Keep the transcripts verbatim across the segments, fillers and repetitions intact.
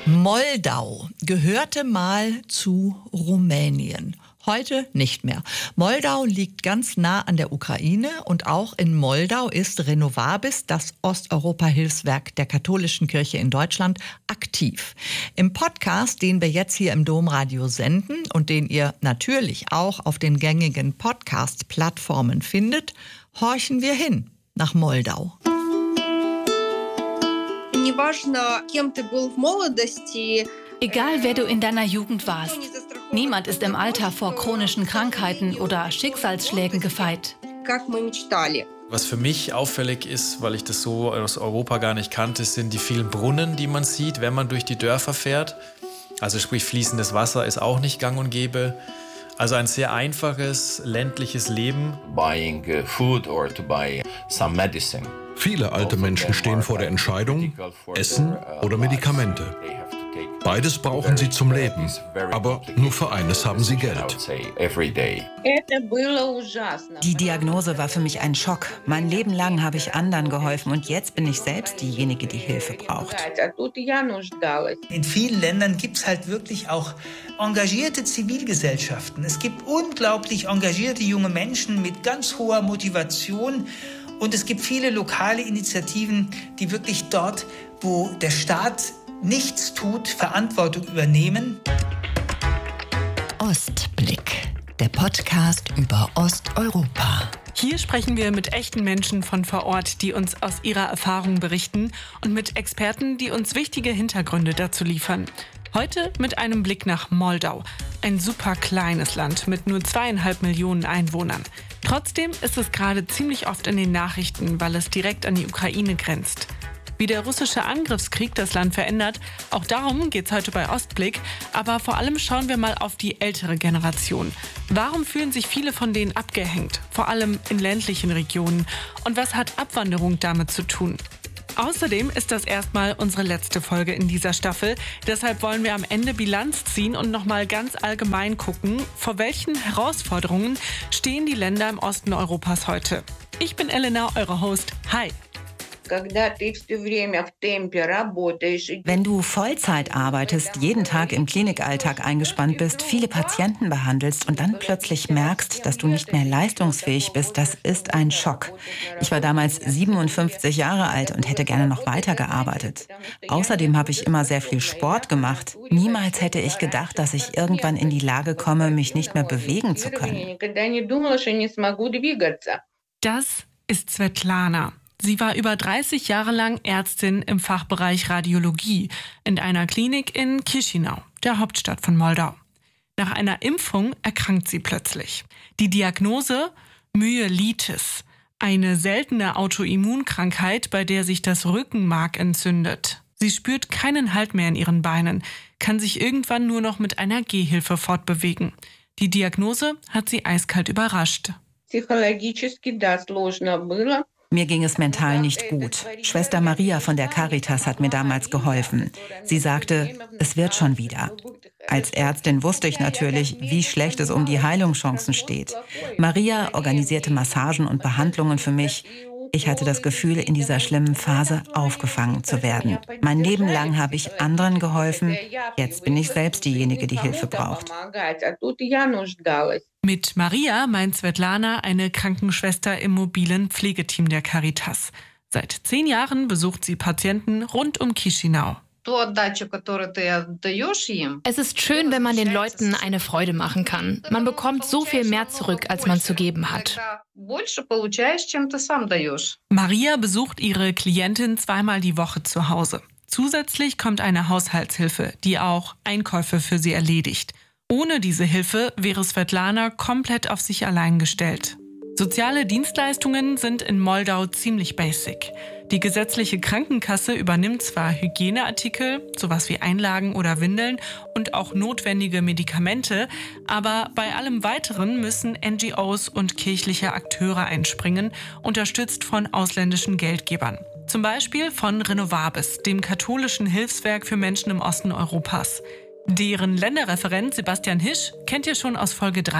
Moldau gehörte mal zu Rumänien. Heute nicht mehr. Moldau liegt ganz nah an der Ukraine und auch in Moldau ist Renovabis, das Osteuropa-Hilfswerk der katholischen Kirche in Deutschland, aktiv. Im Podcast, den wir jetzt hier im Domradio senden und den ihr natürlich auch auf den gängigen Podcast-Plattformen findet, horchen wir hin nach Moldau. Egal, wer du in deiner Jugend warst, niemand ist im Alter vor chronischen Krankheiten oder Schicksalsschlägen gefeit. Was für mich auffällig ist, weil ich das so aus Europa gar nicht kannte, sind die vielen Brunnen, die man sieht, wenn man durch die Dörfer fährt. Also sprich, fließendes Wasser ist auch nicht gang und gäbe. Also ein sehr einfaches, ländliches Leben. Buying food or to buy some medicine. Viele alte Menschen stehen vor der Entscheidung, Essen oder Medikamente. Beides brauchen sie zum Leben, aber nur für eines haben sie Geld. Die Diagnose war für mich ein Schock. Mein Leben lang habe ich anderen geholfen und jetzt bin ich selbst diejenige, die Hilfe braucht. In vielen Ländern gibt es halt wirklich auch engagierte Zivilgesellschaften. Es gibt unglaublich engagierte junge Menschen mit ganz hoher Motivation. Und es gibt viele lokale Initiativen, die wirklich dort, wo der Staat nichts tut, Verantwortung übernehmen. Ostblick, der Podcast über Osteuropa. Hier sprechen wir mit echten Menschen von vor Ort, die uns aus ihrer Erfahrung berichten und mit Experten, die uns wichtige Hintergründe dazu liefern. Heute mit einem Blick nach Moldau, ein super kleines Land mit nur zweieinhalb Millionen Einwohnern. Trotzdem ist es gerade ziemlich oft in den Nachrichten, weil es direkt an die Ukraine grenzt. Wie der russische Angriffskrieg das Land verändert, auch darum geht's heute bei Ostblick. Aber vor allem schauen wir mal auf die ältere Generation. Warum fühlen sich viele von denen abgehängt, vor allem in ländlichen Regionen? Und was hat Abwanderung damit zu tun? Außerdem ist das erstmal unsere letzte Folge in dieser Staffel. Deshalb wollen wir am Ende Bilanz ziehen und nochmal ganz allgemein gucken, vor welchen Herausforderungen stehen die Länder im Osten Europas heute. Ich bin Elena, eure Host. Hi! Wenn du Vollzeit arbeitest, jeden Tag im Klinikalltag eingespannt bist, viele Patienten behandelst und dann plötzlich merkst, dass du nicht mehr leistungsfähig bist, das ist ein Schock. Ich war damals siebenundfünfzig Jahre alt und hätte gerne noch weitergearbeitet. Außerdem habe ich immer sehr viel Sport gemacht. Niemals hätte ich gedacht, dass ich irgendwann in die Lage komme, mich nicht mehr bewegen zu können. Das ist Svetlana. Sie war über dreißig Jahre lang Ärztin im Fachbereich Radiologie in einer Klinik in Chișinău, der Hauptstadt von Moldau. Nach einer Impfung erkrankt sie plötzlich. Die Diagnose Myelitis, eine seltene Autoimmunkrankheit, bei der sich das Rückenmark entzündet. Sie spürt keinen Halt mehr in ihren Beinen, kann sich irgendwann nur noch mit einer Gehhilfe fortbewegen. Die Diagnose hat sie eiskalt überrascht. Mir ging es mental nicht gut. Schwester Maria von der Caritas hat mir damals geholfen. Sie sagte, es wird schon wieder. Als Ärztin wusste ich natürlich, wie schlecht es um die Heilungschancen steht. Maria organisierte Massagen und Behandlungen für mich. Ich hatte das Gefühl, in dieser schlimmen Phase aufgefangen zu werden. Mein Leben lang habe ich anderen geholfen. Jetzt bin ich selbst diejenige, die Hilfe braucht. Mit Maria meint Svetlana eine Krankenschwester im mobilen Pflegeteam der Caritas. Seit zehn Jahren besucht sie Patienten rund um Chișinău. Es ist schön, wenn man den Leuten eine Freude machen kann. Man bekommt so viel mehr zurück, als man zu geben hat. Maria besucht ihre Klientin zweimal die Woche zu Hause. Zusätzlich kommt eine Haushaltshilfe, die auch Einkäufe für sie erledigt. Ohne diese Hilfe wäre Svetlana komplett auf sich allein gestellt. Soziale Dienstleistungen sind in Moldau ziemlich basic. Die gesetzliche Krankenkasse übernimmt zwar Hygieneartikel, sowas wie Einlagen oder Windeln und auch notwendige Medikamente, aber bei allem Weiteren müssen N G Os und kirchliche Akteure einspringen, unterstützt von ausländischen Geldgebern. Zum Beispiel von Renovabis, dem katholischen Hilfswerk für Menschen im Osten Europas. Deren Länderreferent Sebastian Hisch kennt ihr schon aus Folge drei.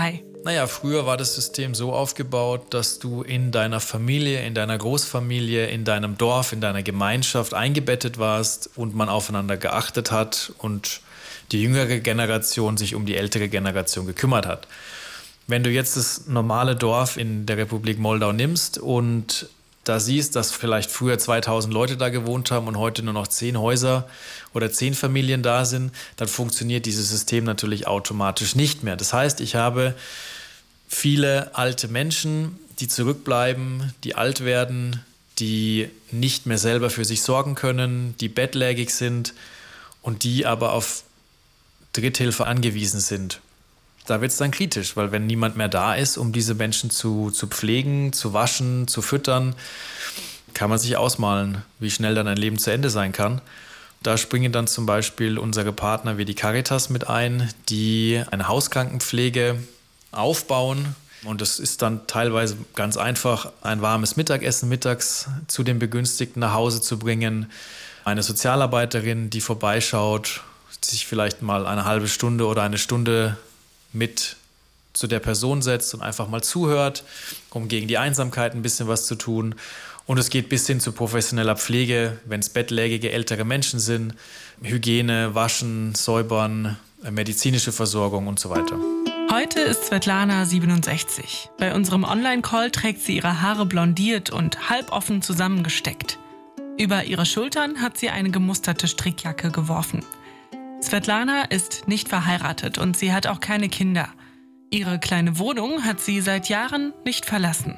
Naja, früher war das System so aufgebaut, dass du in deiner Familie, in deiner Großfamilie, in deinem Dorf, in deiner Gemeinschaft eingebettet warst und man aufeinander geachtet hat und die jüngere Generation sich um die ältere Generation gekümmert hat. Wenn du jetzt das normale Dorf in der Republik Moldau nimmst und da siehst, dass vielleicht früher zweitausend Leute da gewohnt haben und heute nur noch zehn Häuser oder zehn Familien da sind, dann funktioniert dieses System natürlich automatisch nicht mehr. Das heißt, ich habe viele alte Menschen, die zurückbleiben, die alt werden, die nicht mehr selber für sich sorgen können, die bettlägerig sind und die aber auf Dritthilfe angewiesen sind. Da wird es dann kritisch, weil wenn niemand mehr da ist, um diese Menschen zu, zu pflegen, zu waschen, zu füttern, kann man sich ausmalen, wie schnell dann ein Leben zu Ende sein kann. Da springen dann zum Beispiel unsere Partner wie die Caritas mit ein, die eine Hauskrankenpflege aufbauen. Und es ist dann teilweise ganz einfach, ein warmes Mittagessen mittags zu den Begünstigten nach Hause zu bringen. Eine Sozialarbeiterin, die vorbeischaut, sich vielleicht mal eine halbe Stunde oder eine Stunde mit zu der Person setzt und einfach mal zuhört, um gegen die Einsamkeit ein bisschen was zu tun. Und es geht bis hin zu professioneller Pflege, wenn es bettlägerige ältere Menschen sind, Hygiene, Waschen, Säubern, medizinische Versorgung und so weiter. Heute ist Svetlana siebenundsechzig. Bei unserem Online-Call trägt sie ihre Haare blondiert und halboffen zusammengesteckt. Über ihre Schultern hat sie eine gemusterte Strickjacke geworfen. Svetlana ist nicht verheiratet und sie hat auch keine Kinder. Ihre kleine Wohnung hat sie seit Jahren nicht verlassen.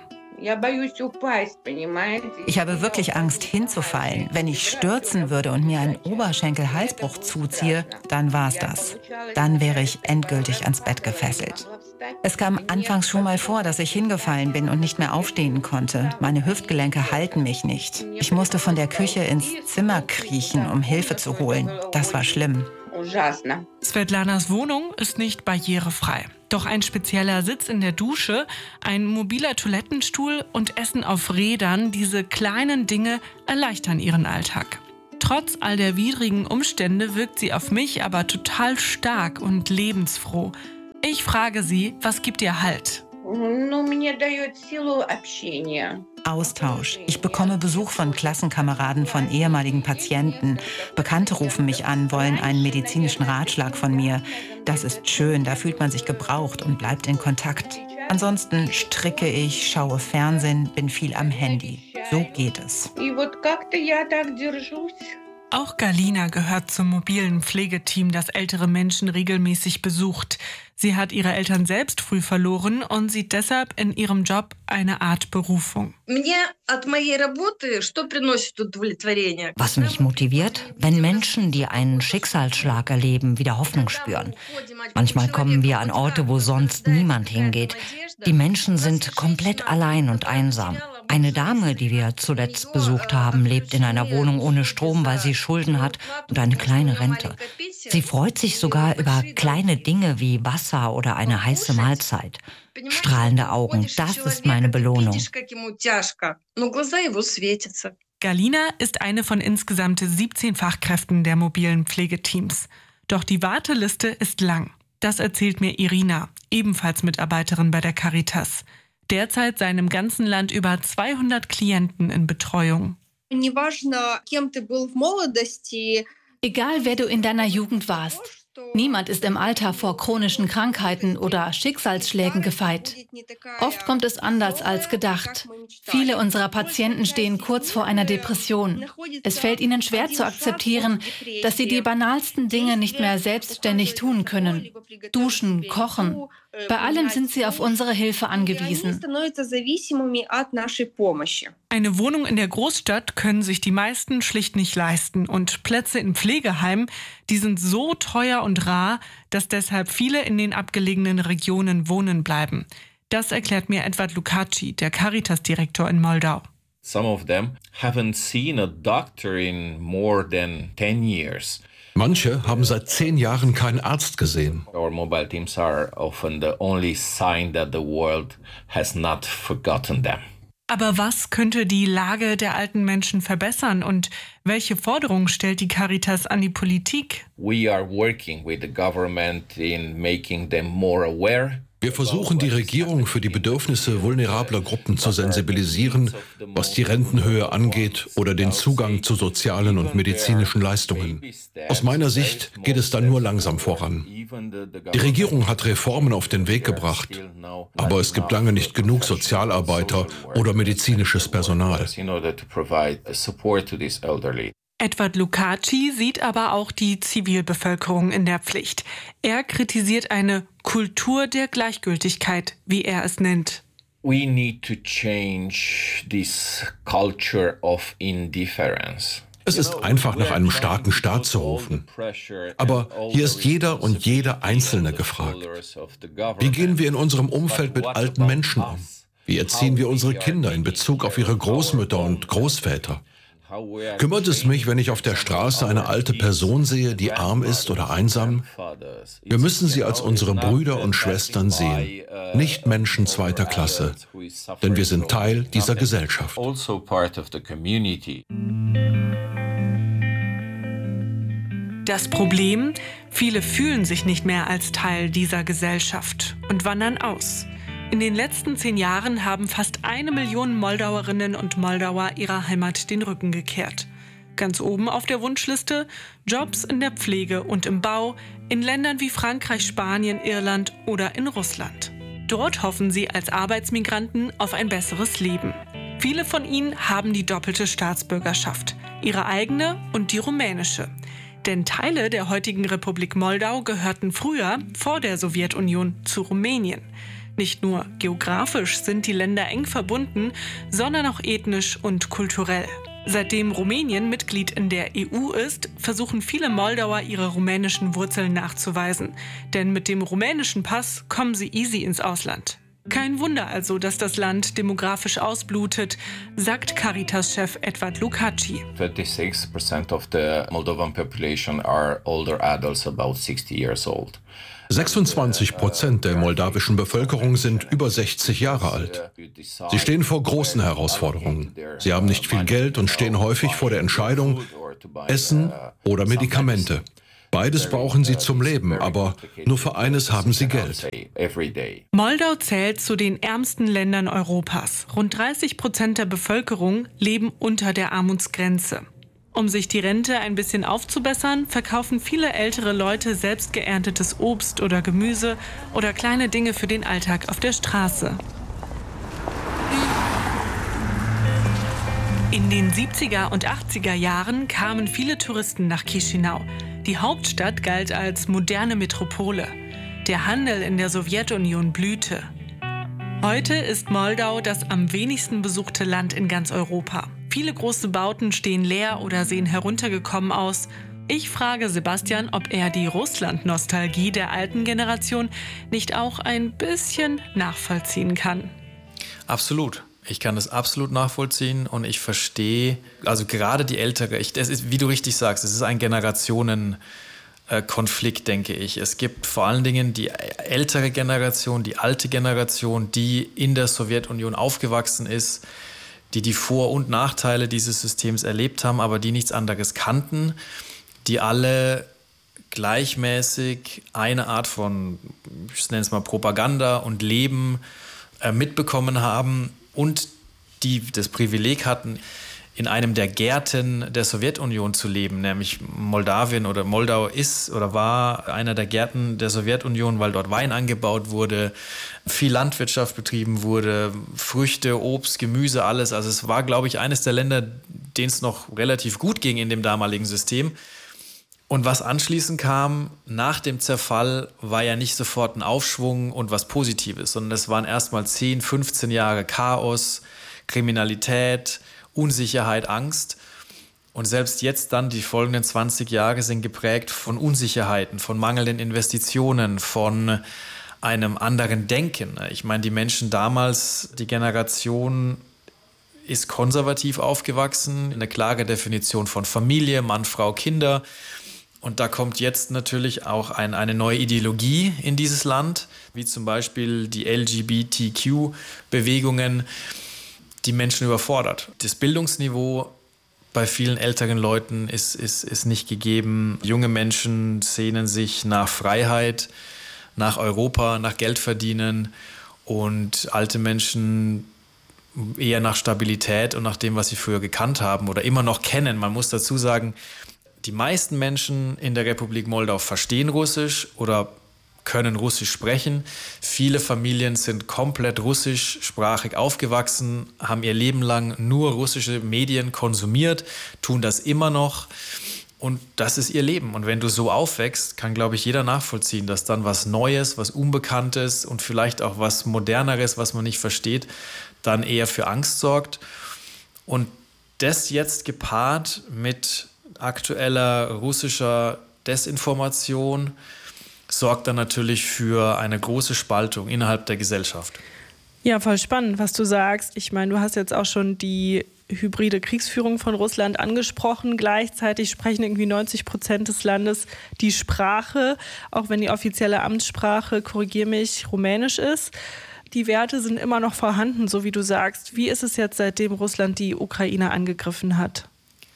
Ich habe wirklich Angst, hinzufallen. Wenn ich stürzen würde und mir einen Oberschenkel-Halsbruch zuziehe, dann war's das. Dann wäre ich endgültig ans Bett gefesselt. Es kam anfangs schon mal vor, dass ich hingefallen bin und nicht mehr aufstehen konnte. Meine Hüftgelenke halten mich nicht. Ich musste von der Küche ins Zimmer kriechen, um Hilfe zu holen. Das war schlimm. Svetlanas Wohnung ist nicht barrierefrei. Doch ein spezieller Sitz in der Dusche, ein mobiler Toilettenstuhl und Essen auf Rädern, diese kleinen Dinge erleichtern ihren Alltag. Trotz all der widrigen Umstände wirkt sie auf mich aber total stark und lebensfroh. Ich frage sie, was gibt ihr Halt? Austausch. Ich bekomme Besuch von Klassenkameraden, von ehemaligen Patienten. Bekannte rufen mich an, wollen einen medizinischen Ratschlag von mir. Das ist schön, da fühlt man sich gebraucht und bleibt in Kontakt. Ansonsten stricke ich, schaue Fernsehen, bin viel am Handy. So geht es. Auch Galina gehört zum mobilen Pflegeteam, das ältere Menschen regelmäßig besucht. Sie hat ihre Eltern selbst früh verloren und sieht deshalb in ihrem Job eine Art Berufung. Was mich motiviert, wenn Menschen, die einen Schicksalsschlag erleben, wieder Hoffnung spüren. Manchmal kommen wir an Orte, wo sonst niemand hingeht. Die Menschen sind komplett allein und einsam. Eine Dame, die wir zuletzt besucht haben, lebt in einer Wohnung ohne Strom, weil sie Schulden hat und eine kleine Rente. Sie freut sich sogar über kleine Dinge wie Wasser oder eine heiße Mahlzeit. Strahlende Augen, das ist meine Belohnung. Galina ist eine von insgesamt siebzehn Fachkräften der mobilen Pflegeteams. Doch die Warteliste ist lang. Das erzählt mir Irina, ebenfalls Mitarbeiterin bei der Caritas. Derzeit seien im ganzen Land über zweihundert Klienten in Betreuung. Egal, wer du in deiner Jugend warst. Niemand ist im Alter vor chronischen Krankheiten oder Schicksalsschlägen gefeit. Oft kommt es anders als gedacht. Viele unserer Patienten stehen kurz vor einer Depression. Es fällt ihnen schwer zu akzeptieren, dass sie die banalsten Dinge nicht mehr selbstständig tun können. Duschen, kochen. Bei allem sind sie auf unsere Hilfe angewiesen. Eine Wohnung in der Großstadt können sich die meisten schlicht nicht leisten. Und Plätze in Pflegeheimen, die sind so teuer und rar, dass deshalb viele in den abgelegenen Regionen wohnen bleiben. Das erklärt mir Edward Lukács, der Caritas-Direktor in Moldau. Some of them haven't seen a doctor in more than ten years. Manche haben seit zehn Jahren keinen Arzt gesehen. Our mobile teams are often the only sign that the world has not forgotten them. Aber was könnte die Lage der alten Menschen verbessern und welche Forderungen stellt die Caritas an die Politik? We are working with the government in making them more aware. Wir versuchen, die Regierung für die Bedürfnisse vulnerabler Gruppen zu sensibilisieren, was die Rentenhöhe angeht oder den Zugang zu sozialen und medizinischen Leistungen. Aus meiner Sicht geht es dann nur langsam voran. Die Regierung hat Reformen auf den Weg gebracht, aber es gibt lange nicht genug Sozialarbeiter oder medizinisches Personal. Edward Lukács sieht aber auch die Zivilbevölkerung in der Pflicht. Er kritisiert eine Kultur der Gleichgültigkeit, wie er es nennt. We need to change this culture of indifference. Es ist einfach, nach einem starken Staat zu rufen. Aber hier ist jeder und jede Einzelne gefragt. Wie gehen wir in unserem Umfeld mit alten Menschen um? Wie erziehen wir unsere Kinder in Bezug auf ihre Großmütter und Großväter? Kümmert es mich, wenn ich auf der Straße eine alte Person sehe, die arm ist oder einsam? Wir müssen sie als unsere Brüder und Schwestern sehen, nicht Menschen zweiter Klasse, denn wir sind Teil dieser Gesellschaft. Das Problem? Viele fühlen sich nicht mehr als Teil dieser Gesellschaft und wandern aus. In den letzten zehn Jahren haben fast eine Million Moldauerinnen und Moldauer ihrer Heimat den Rücken gekehrt. Ganz oben auf der Wunschliste Jobs in der Pflege und im Bau in Ländern wie Frankreich, Spanien, Irland oder in Russland. Dort hoffen sie als Arbeitsmigranten auf ein besseres Leben. Viele von ihnen haben die doppelte Staatsbürgerschaft, ihre eigene und die rumänische. Denn Teile der heutigen Republik Moldau gehörten früher, vor der Sowjetunion, zu Rumänien. Nicht nur geografisch sind die Länder eng verbunden, sondern auch ethnisch und kulturell. Seitdem Rumänien Mitglied in der E U ist, versuchen viele Moldauer ihre rumänischen Wurzeln nachzuweisen. Denn mit dem rumänischen Pass kommen sie easy ins Ausland. Kein Wunder also, dass das Land demografisch ausblutet, sagt Caritas-Chef Edward Lukács. twenty-six percent of the Moldovan population are older adults about sixty years old. sechsundzwanzig Prozent der moldawischen Bevölkerung sind über sechzig Jahre alt. Sie stehen vor großen Herausforderungen. Sie haben nicht viel Geld und stehen häufig vor der Entscheidung, Essen oder Medikamente. Beides brauchen sie zum Leben, aber nur für eines haben sie Geld. Moldau zählt zu den ärmsten Ländern Europas. Rund dreißig Prozent der Bevölkerung leben unter der Armutsgrenze. Um sich die Rente ein bisschen aufzubessern, verkaufen viele ältere Leute selbst geerntetes Obst oder Gemüse oder kleine Dinge für den Alltag auf der Straße. In den siebziger und achtziger Jahren kamen viele Touristen nach Chișinău. Die Hauptstadt galt als moderne Metropole. Der Handel in der Sowjetunion blühte. Heute ist Moldau das am wenigsten besuchte Land in ganz Europa. Viele große Bauten stehen leer oder sehen heruntergekommen aus. Ich frage Sebastian, ob er die Russland-Nostalgie der alten Generation nicht auch ein bisschen nachvollziehen kann. Absolut. Ich kann das absolut nachvollziehen und ich verstehe, also gerade die Ältere, ich, das ist, wie du richtig sagst, es ist ein Generationenkonflikt, denke ich. Es gibt vor allen Dingen die ältere Generation, die alte Generation, die in der Sowjetunion aufgewachsen ist, die die Vor- und Nachteile dieses Systems erlebt haben, aber die nichts anderes kannten, die alle gleichmäßig eine Art von, ich nenne es mal Propaganda und Leben äh, mitbekommen haben und die das Privileg hatten, in einem der Gärten der Sowjetunion zu leben, nämlich Moldawien oder Moldau ist oder war einer der Gärten der Sowjetunion, weil dort Wein angebaut wurde, viel Landwirtschaft betrieben wurde, Früchte, Obst, Gemüse, alles. Also es war, glaube ich, eines der Länder, denen es noch relativ gut ging in dem damaligen System. Und was anschließend kam, nach dem Zerfall, war ja nicht sofort ein Aufschwung und was Positives, sondern es waren erstmal zehn, fünfzehn Jahre Chaos, Kriminalität, Unsicherheit, Angst. Und selbst jetzt dann, die folgenden zwanzig Jahre sind geprägt von Unsicherheiten, von mangelnden Investitionen, von einem anderen Denken. Ich meine, die Menschen damals, die Generation ist konservativ aufgewachsen, eine klare Definition von Familie, Mann, Frau, Kinder. Und da kommt jetzt natürlich auch ein, eine neue Ideologie in dieses Land, wie zum Beispiel die L G B T Q-Bewegungen, die Menschen überfordert. Das Bildungsniveau bei vielen älteren Leuten ist, ist, ist nicht gegeben. Junge Menschen sehnen sich nach Freiheit, nach Europa, nach Geld verdienen und alte Menschen eher nach Stabilität und nach dem, was sie früher gekannt haben oder immer noch kennen. Man muss dazu sagen, die meisten Menschen in der Republik Moldau verstehen Russisch oder können Russisch sprechen. Viele Familien sind komplett russischsprachig aufgewachsen, haben ihr Leben lang nur russische Medien konsumiert, tun das immer noch. Und das ist ihr Leben. Und wenn du so aufwächst, kann, glaube ich, jeder nachvollziehen, dass dann was Neues, was Unbekanntes und vielleicht auch was Moderneres, was man nicht versteht, dann eher für Angst sorgt. Und das jetzt gepaart mit aktueller russischer Desinformation sorgt dann natürlich für eine große Spaltung innerhalb der Gesellschaft. Ja, voll spannend, was du sagst. Ich meine, du hast jetzt auch schon die hybride Kriegsführung von Russland angesprochen. Gleichzeitig sprechen irgendwie neunzig Prozent des Landes die Sprache, auch wenn die offizielle Amtssprache, korrigier mich, Rumänisch ist. Die Werte sind immer noch vorhanden, so wie du sagst. Wie ist es jetzt, seitdem Russland die Ukraine angegriffen hat?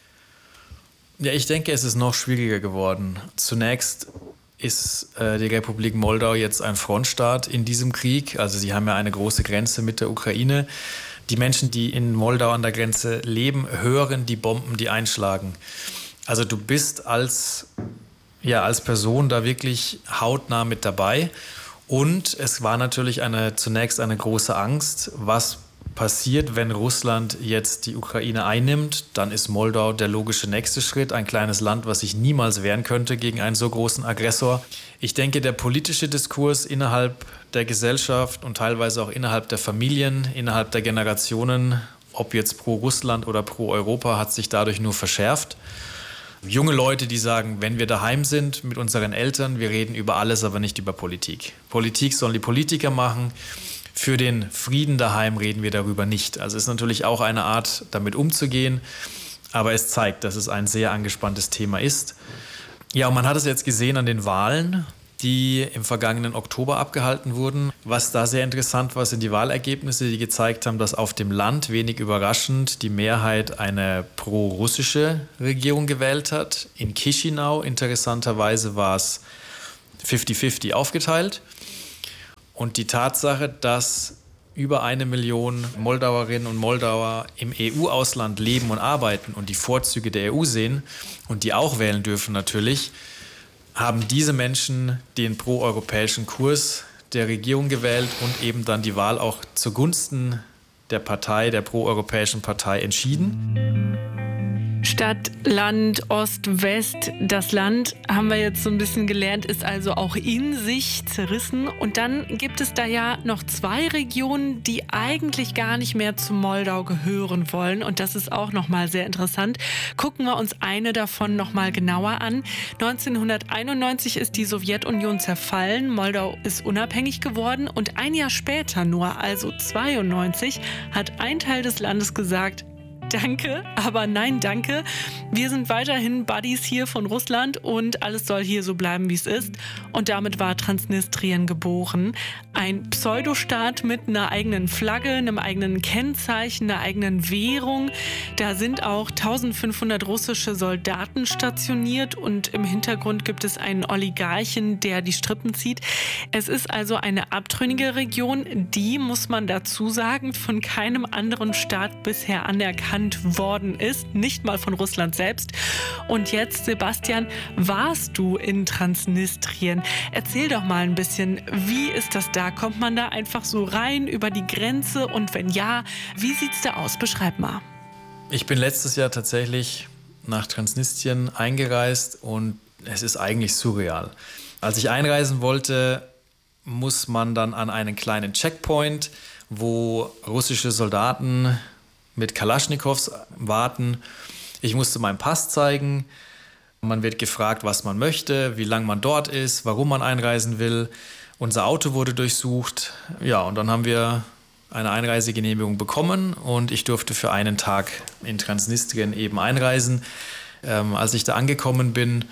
Ja, ich denke, es ist noch schwieriger geworden. Zunächst ist äh, die Republik Moldau jetzt ein Frontstaat in diesem Krieg. Also sie haben ja eine große Grenze mit der Ukraine. Die Menschen, die in Moldau an der Grenze leben, hören die Bomben, die einschlagen. Also du bist als, ja, als Person da wirklich hautnah mit dabei. Und es war natürlich eine, zunächst eine große Angst, was passiert, wenn Russland jetzt die Ukraine einnimmt. Dann ist Moldau der logische nächste Schritt, ein kleines Land, was sich niemals wehren könnte gegen einen so großen Aggressor. Ich denke, der politische Diskurs innerhalb der Gesellschaft und teilweise auch innerhalb der Familien, innerhalb der Generationen, ob jetzt pro Russland oder pro Europa, hat sich dadurch nur verschärft. Junge Leute, die sagen, wenn wir daheim sind mit unseren Eltern, wir reden über alles, aber nicht über Politik. Politik sollen die Politiker machen. Für den Frieden daheim reden wir darüber nicht. Also es ist natürlich auch eine Art, damit umzugehen, aber es zeigt, dass es ein sehr angespanntes Thema ist. Ja, und man hat es jetzt gesehen an den Wahlen, die im vergangenen Oktober abgehalten wurden. Was da sehr interessant war, sind die Wahlergebnisse, die gezeigt haben, dass auf dem Land, wenig überraschend, die Mehrheit eine pro-russische Regierung gewählt hat. In Chișinău, interessanterweise, war es fifty fifty aufgeteilt. Und die Tatsache, dass über eine Million Moldauerinnen und Moldauer im E U-Ausland leben und arbeiten und die Vorzüge der E U sehen und die auch wählen dürfen natürlich, haben diese Menschen den proeuropäischen Kurs der Regierung gewählt und eben dann die Wahl auch zugunsten der Partei, der proeuropäischen Partei entschieden. Stadt, Land, Ost, West. Das Land, haben wir jetzt so ein bisschen gelernt, ist also auch in sich zerrissen. Und dann gibt es da ja noch zwei Regionen, die eigentlich gar nicht mehr zu Moldau gehören wollen. Und das ist auch nochmal sehr interessant. Gucken wir uns eine davon nochmal genauer an. neunzehnhunderteinundneunzig ist die Sowjetunion zerfallen. Moldau ist unabhängig geworden. Und ein Jahr später nur, also zweiundneunzig, hat ein Teil des Landes gesagt, danke, aber nein, danke. Wir sind weiterhin Buddies hier von Russland und alles soll hier so bleiben, wie es ist. Und damit war Transnistrien geboren. Ein Pseudostaat mit einer eigenen Flagge, einem eigenen Kennzeichen, einer eigenen Währung. Da sind auch eintausendfünfhundert russische Soldaten stationiert und im Hintergrund gibt es einen Oligarchen, der die Strippen zieht. Es ist also eine abtrünnige Region, die, muss man dazu sagen, von keinem anderen Staat bisher anerkannt worden ist, nicht mal von Russland selbst. Und jetzt, Sebastian, warst du in Transnistrien? Erzähl doch mal ein bisschen, wie ist das da? Kommt man da einfach so rein über die Grenze? Und wenn ja, wie sieht's da aus? Beschreib mal. Ich bin letztes Jahr tatsächlich nach Transnistrien eingereist und es ist eigentlich surreal. Als ich einreisen wollte, muss man dann an einen kleinen Checkpoint, wo russische Soldaten mit Kalaschnikows warten. Ich musste meinen Pass zeigen. Man wird gefragt, was man möchte, wie lange man dort ist, warum man einreisen will. Unser Auto wurde durchsucht. Ja, und dann haben wir eine Einreisegenehmigung bekommen und ich durfte für einen Tag in Transnistrien eben einreisen. Ähm, als ich da angekommen bin,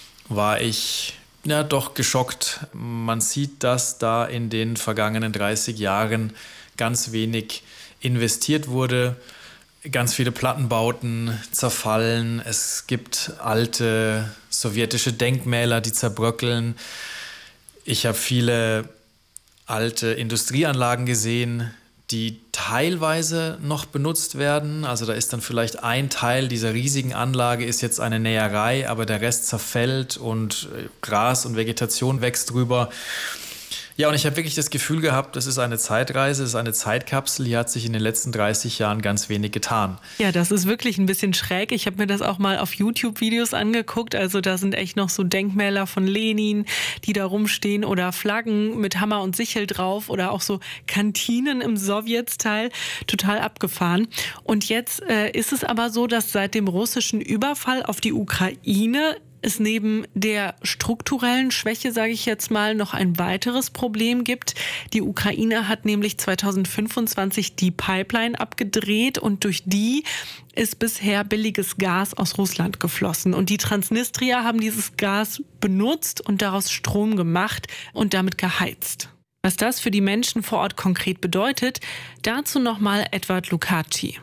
war ich ja doch geschockt. Man sieht, dass da in den vergangenen dreißig Jahren ganz wenig investiert wurde. Ganz viele Plattenbauten zerfallen. Es gibt alte sowjetische Denkmäler, die zerbröckeln. Ich habe viele alte Industrieanlagen gesehen, die teilweise noch benutzt werden. Also da ist dann vielleicht ein Teil dieser riesigen Anlage ist jetzt eine Näherei, aber der Rest zerfällt und Gras und Vegetation wächst drüber. Ja, und ich habe wirklich das Gefühl gehabt, das ist eine Zeitreise, das ist eine Zeitkapsel. Hier hat sich in den letzten dreißig Jahren ganz wenig getan. Ja, das ist wirklich ein bisschen schräg. Ich habe mir das auch mal auf YouTube-Videos angeguckt. Also da sind echt noch so Denkmäler von Lenin, die da rumstehen oder Flaggen mit Hammer und Sichel drauf oder auch so Kantinen im Sowjetsteil. Total abgefahren. Und jetzt äh, ist es aber so, dass seit dem russischen Überfall auf die Ukraine es neben der strukturellen Schwäche, sage ich jetzt mal, noch ein weiteres Problem gibt. Die Ukraine hat nämlich zweitausendfünfundzwanzig die Pipeline abgedreht und durch die ist bisher billiges Gas aus Russland geflossen. Und die Transnistrier haben dieses Gas benutzt und daraus Strom gemacht und damit geheizt. Was das für die Menschen vor Ort konkret bedeutet, dazu nochmal Edward Lukács.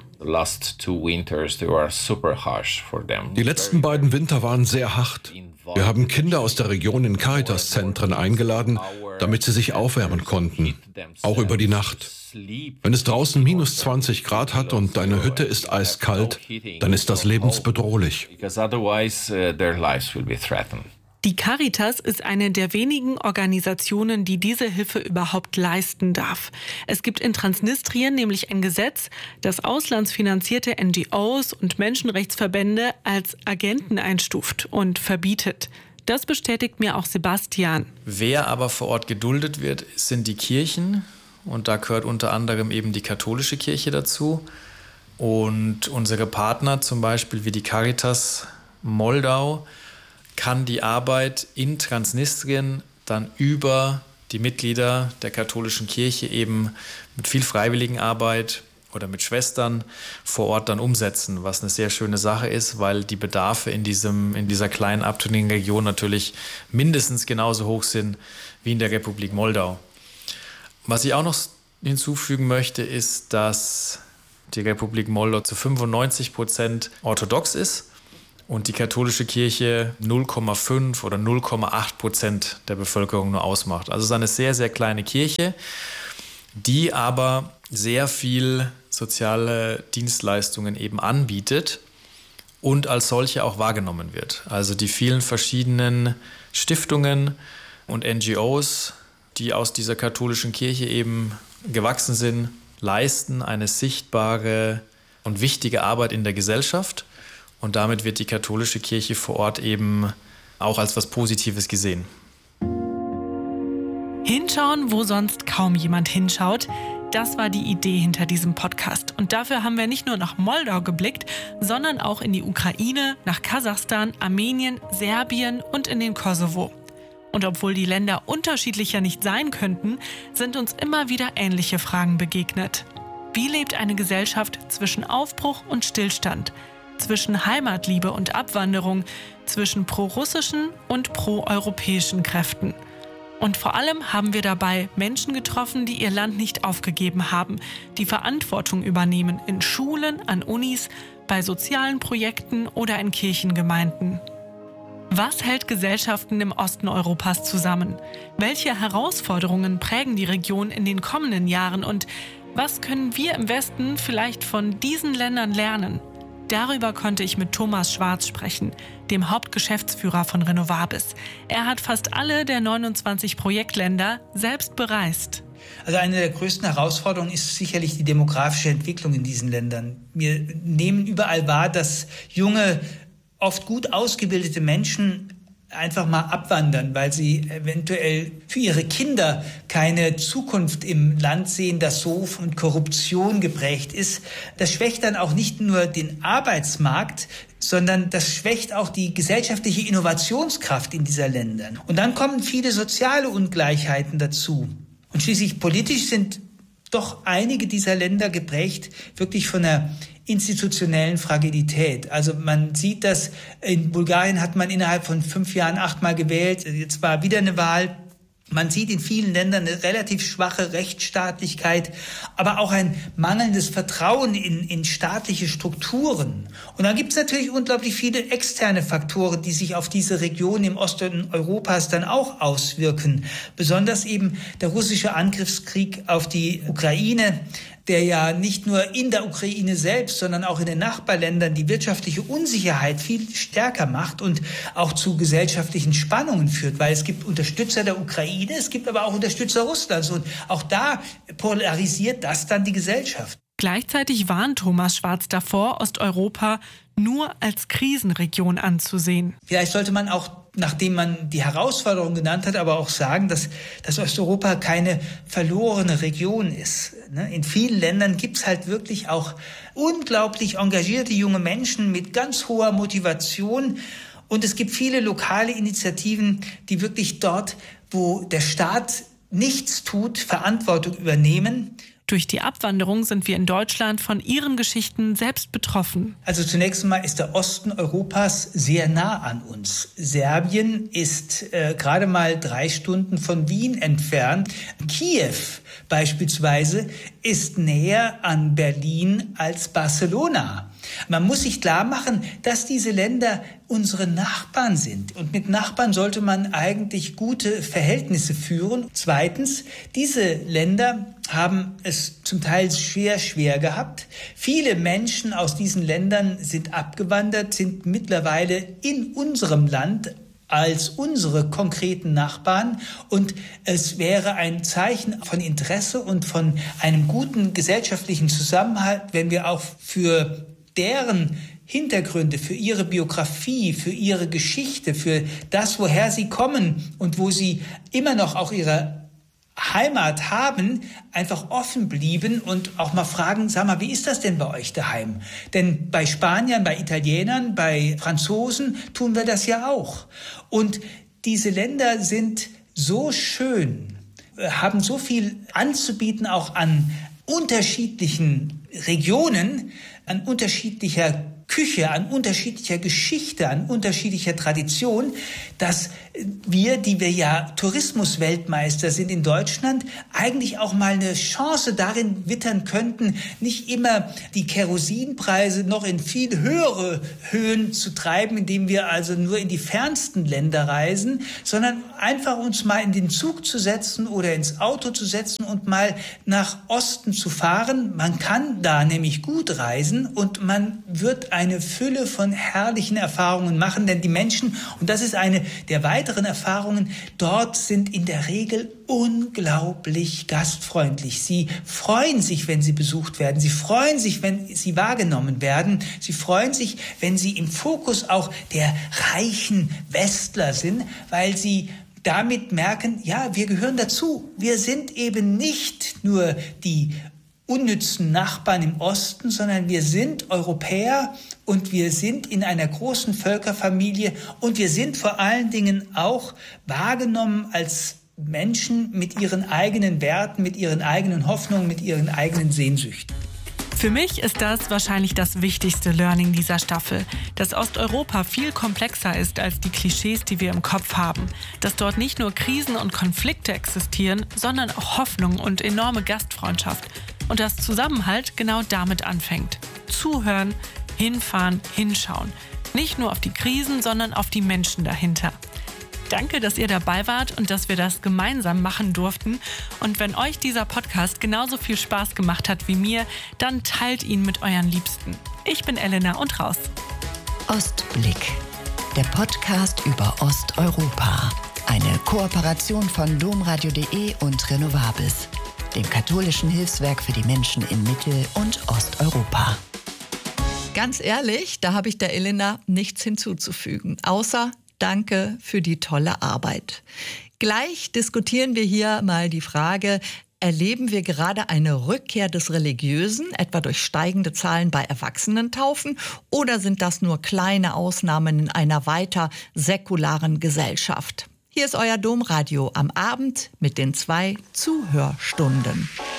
Die letzten beiden Winter waren sehr hart. Wir haben Kinder aus der Region in Caritas-Zentren eingeladen, damit sie sich aufwärmen konnten, auch über die Nacht. Wenn es draußen minus zwanzig Grad hat und deine Hütte ist eiskalt, dann ist das lebensbedrohlich. Die Caritas ist eine der wenigen Organisationen, die diese Hilfe überhaupt leisten darf. Es gibt in Transnistrien nämlich ein Gesetz, das auslandsfinanzierte N G Os und Menschenrechtsverbände als Agenten einstuft und verbietet. Das bestätigt mir auch Sebastian. Wer aber vor Ort geduldet wird, sind die Kirchen. Und da gehört unter anderem eben die katholische Kirche dazu. Und unsere Partner, zum Beispiel wie die Caritas Moldau, kann die Arbeit in Transnistrien dann über die Mitglieder der katholischen Kirche eben mit viel Freiwilligenarbeit oder mit Schwestern vor Ort dann umsetzen, was eine sehr schöne Sache ist, weil die Bedarfe in, diesem, in dieser kleinen abtrünnigen Region natürlich mindestens genauso hoch sind wie in der Republik Moldau. Was ich auch noch hinzufügen möchte, ist, dass die Republik Moldau zu fünfundneunzig Prozent orthodox ist und die katholische Kirche null Komma fünf oder null Komma acht Prozent der Bevölkerung nur ausmacht. Also es ist eine sehr, sehr kleine Kirche, die aber sehr viel soziale Dienstleistungen eben anbietet und als solche auch wahrgenommen wird. Also die vielen verschiedenen Stiftungen und N G Os, die aus dieser katholischen Kirche eben gewachsen sind, leisten eine sichtbare und wichtige Arbeit in der Gesellschaft. Und damit wird die katholische Kirche vor Ort eben auch als was Positives gesehen. Hinschauen, wo sonst kaum jemand hinschaut, das war die Idee hinter diesem Podcast. Und dafür haben wir nicht nur nach Moldau geblickt, sondern auch in die Ukraine, nach Kasachstan, Armenien, Serbien und in den Kosovo. Und obwohl die Länder unterschiedlicher nicht sein könnten, sind uns immer wieder ähnliche Fragen begegnet. Wie lebt eine Gesellschaft zwischen Aufbruch und Stillstand? Zwischen Heimatliebe und Abwanderung, zwischen pro-russischen und pro-europäischen Kräften. Und vor allem haben wir dabei Menschen getroffen, die ihr Land nicht aufgegeben haben, die Verantwortung übernehmen in Schulen, an Unis, bei sozialen Projekten oder in Kirchengemeinden. Was hält Gesellschaften im Osten Europas zusammen? Welche Herausforderungen prägen die Region in den kommenden Jahren und was können wir im Westen vielleicht von diesen Ländern lernen? Darüber konnte ich mit Thomas Schwarz sprechen, dem Hauptgeschäftsführer von Renovabis. Er hat fast alle der neunundzwanzig Projektländer selbst bereist. Also eine der größten Herausforderungen ist sicherlich die demografische Entwicklung in diesen Ländern. Wir nehmen überall wahr, dass junge, oft gut ausgebildete Menschen einfach mal abwandern, weil sie eventuell für ihre Kinder keine Zukunft im Land sehen, das so von Korruption geprägt ist. Das schwächt dann auch nicht nur den Arbeitsmarkt, sondern das schwächt auch die gesellschaftliche Innovationskraft in dieser Ländern. Und dann kommen viele soziale Ungleichheiten dazu. Und schließlich politisch sind doch einige dieser Länder geprägt wirklich von einer institutionellen Fragilität. Also man sieht, dass in Bulgarien hat man innerhalb von fünf Jahren achtmal gewählt. Jetzt war wieder eine Wahl. Man sieht in vielen Ländern eine relativ schwache Rechtsstaatlichkeit, aber auch ein mangelndes Vertrauen in, in staatliche Strukturen. Und dann gibt es natürlich unglaublich viele externe Faktoren, die sich auf diese Region im Osten Europas dann auch auswirken. Besonders eben der russische Angriffskrieg auf die Ukraine, der ja nicht nur in der Ukraine selbst, sondern auch in den Nachbarländern die wirtschaftliche Unsicherheit viel stärker macht und auch zu gesellschaftlichen Spannungen führt, weil es gibt Unterstützer der Ukraine, es gibt aber auch Unterstützer Russlands und auch da polarisiert das dann die Gesellschaft. Gleichzeitig warnt Thomas Schwarz davor, Osteuropa nur als Krisenregion anzusehen. Vielleicht sollte man auch, nachdem man die Herausforderung genannt hat, aber auch sagen, dass, dass Osteuropa keine verlorene Region ist. In vielen Ländern gibt es halt wirklich auch unglaublich engagierte junge Menschen mit ganz hoher Motivation. Und es gibt viele lokale Initiativen, die wirklich dort, wo der Staat nichts tut, Verantwortung übernehmen. Durch die Abwanderung sind wir in Deutschland von ihren Geschichten selbst betroffen. Also zunächst einmal ist der Osten Europas sehr nah an uns. Serbien ist äh, gerade mal drei Stunden von Wien entfernt. Kiew beispielsweise ist näher an Berlin als Barcelona. Man muss sich klar machen, dass diese Länder unsere Nachbarn sind. Und mit Nachbarn sollte man eigentlich gute Verhältnisse führen. Zweitens, diese Länder haben es zum Teil sehr schwer gehabt. Viele Menschen aus diesen Ländern sind abgewandert, sind mittlerweile in unserem Land als unsere konkreten Nachbarn. Und es wäre ein Zeichen von Interesse und von einem guten gesellschaftlichen Zusammenhalt, wenn wir auch für deren Hintergründe, für ihre Biografie, für ihre Geschichte, für das, woher sie kommen und wo sie immer noch auch ihre Heimat haben, einfach offen blieben und auch mal fragen, sag mal, wie ist das denn bei euch daheim? Denn bei Spaniern, bei Italienern, bei Franzosen tun wir das ja auch. Und diese Länder sind so schön, haben so viel anzubieten, auch an unterschiedlichen Regionen, an unterschiedlicher Küche, an unterschiedlicher Geschichte, an unterschiedlicher Tradition, dass wir, die wir ja Tourismusweltmeister sind in Deutschland, eigentlich auch mal eine Chance darin wittern könnten, nicht immer die Kerosinpreise noch in viel höhere Höhen zu treiben, indem wir also nur in die fernsten Länder reisen, sondern einfach uns mal in den Zug zu setzen oder ins Auto zu setzen und mal nach Osten zu fahren. Man kann da nämlich gut reisen und man wird eine Fülle von herrlichen Erfahrungen machen, denn die Menschen, und das ist eine der weiteren Erfahrungen, dort sind in der Regel unglaublich gastfreundlich. Sie freuen sich, wenn sie besucht werden. Sie freuen sich, wenn sie wahrgenommen werden. Sie freuen sich, wenn sie im Fokus auch der reichen Westler sind, weil sie damit merken, ja, wir gehören dazu. Wir sind eben nicht nur die unnützen Nachbarn im Osten, sondern wir sind Europäer und wir sind in einer großen Völkerfamilie und wir sind vor allen Dingen auch wahrgenommen als Menschen mit ihren eigenen Werten, mit ihren eigenen Hoffnungen, mit ihren eigenen Sehnsüchten. Für mich ist das wahrscheinlich das wichtigste Learning dieser Staffel, dass Osteuropa viel komplexer ist als die Klischees, die wir im Kopf haben. Dass dort nicht nur Krisen und Konflikte existieren, sondern auch Hoffnung und enorme Gastfreundschaft. Und dass Zusammenhalt genau damit anfängt. Zuhören, hinfahren, hinschauen. Nicht nur auf die Krisen, sondern auf die Menschen dahinter. Danke, dass ihr dabei wart und dass wir das gemeinsam machen durften. Und wenn euch dieser Podcast genauso viel Spaß gemacht hat wie mir, dann teilt ihn mit euren Liebsten. Ich bin Elena und raus. Ostblick, der Podcast über Osteuropa. Eine Kooperation von domradio punkt de und Renovabis, dem katholischen Hilfswerk für die Menschen in Mittel- und Osteuropa. Ganz ehrlich, da habe ich der Elena nichts hinzuzufügen, außer danke für die tolle Arbeit. Gleich diskutieren wir hier mal die Frage, erleben wir gerade eine Rückkehr des Religiösen, etwa durch steigende Zahlen bei Erwachsenentaufen, oder sind das nur kleine Ausnahmen in einer weiter säkularen Gesellschaft? Hier ist euer Domradio am Abend mit den zwei Zuhörstunden.